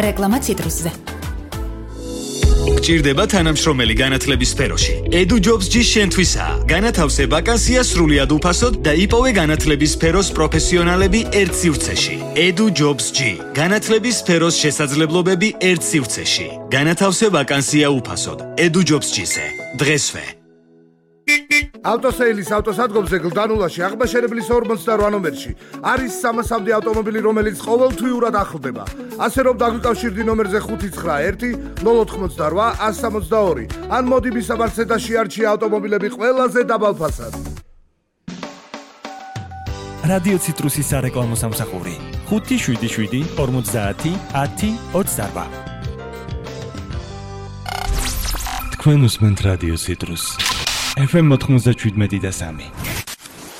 რეკლამა ციტრუსზე. გჭირდება თანამშრომელი განათლების სფეროში. EduJobs-ი შენთვისაა. განათავსე ვაკანსია სრულიად უფასოდ და იპოვე განათლების სფეროს პროფესიონალები ერთ სივრცეში. EduJobs-ი. განათლების სფეროს შესაძლებლობები ერთ სივრცეში. განათავსე ვაკანსია უფასოდ. EduJobs-ზე. დღესვე. ავტოსეილის ავტოსადგომზე გლდანულაში აღმაშენებლის 48 ნომერში არის 300-მდე ავტომობილი, რომელიც ყოველთვიურად ახლდება. ასე რომ დაგვიკავშირდი ნომერზე 598-088-162 ან მოდი მისამართზე და შეარჩიე ავტომობილები ყველაზე დაბალ ფასად. რადიო ციტრუსის სარეკლამო სამსახური 577 50 10 28. თქვენ უსმენთ რადიო ციტრუსს FM 97.3.